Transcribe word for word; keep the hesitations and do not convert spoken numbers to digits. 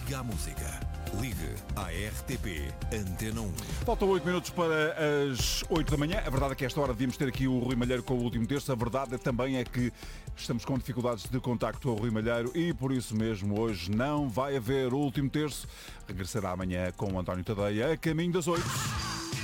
Liga à música. Ligue à R T P Antena um. Faltam oito minutos para as oito da manhã. A verdade é que a esta hora devíamos ter aqui o Rui Malheiro com o último terço. A verdade também é que estamos com dificuldades de contacto ao Rui Malheiro e por isso mesmo hoje não vai haver o último terço. Regressará amanhã com o António Tadeia a caminho das oito.